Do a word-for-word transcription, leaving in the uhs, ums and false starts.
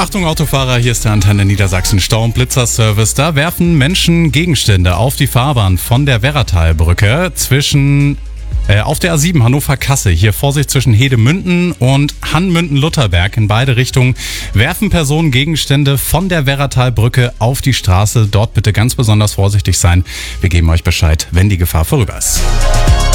Achtung Autofahrer, hier ist der Antenne Niedersachsen Stau- und Blitzerservice. Da werfen Menschen Gegenstände auf die Fahrbahn von der Werratalbrücke zwischen äh, auf der A sieben Hannover-Kasse. Hier Vorsicht zwischen Hedemünden und Hannmünden-Lutherberg. In beide Richtungen werfen Personen Gegenstände von der Werratalbrücke auf die Straße. Dort bitte ganz besonders vorsichtig sein. Wir geben euch Bescheid, wenn die Gefahr vorüber ist.